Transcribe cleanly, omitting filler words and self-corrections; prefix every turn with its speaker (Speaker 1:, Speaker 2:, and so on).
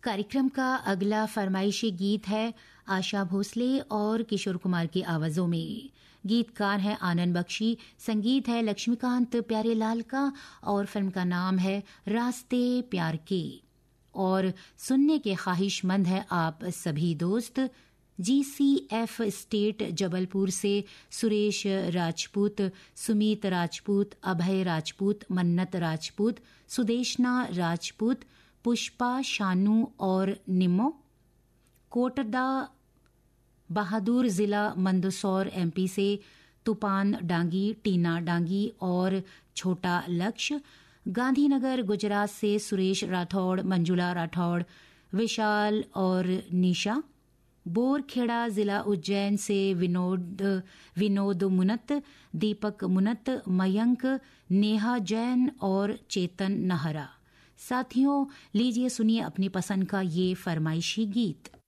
Speaker 1: कार्यक्रम का अगला फरमाइशी गीत है आशा भोसले और किशोर कुमार की आवाजों में। गीतकार है आनंद बख्शी, संगीत है लक्ष्मीकांत प्यारेलाल का और फिल्म का नाम है रास्ते प्यार के। और सुनने के ख्वाहिशमंद है आप सभी दोस्त। GCF स्टेट जबलपुर से सुरेश राजपूत, सुमीत राजपूत, अभय राजपूत, मन्नत राजपूत, सुदेशना राजपूत, पुष्पा, शानू और निम्मो। कोटदा बहादुर जिला मंदसौर MP से तूफान डांगी, टीना डांगी और छोटा लक्ष्य। गांधीनगर गुजरात से सुरेश राठौड़, मंजुला राठौड़, विशाल और निशा। बोरखेड़ा जिला उज्जैन से विनोद मुनत, दीपक मुनत, मयंक, नेहा जैन और चेतन नहरा। साथियों, लीजिए सुनिए अपनी पसंद का ये फरमाइशी गीत।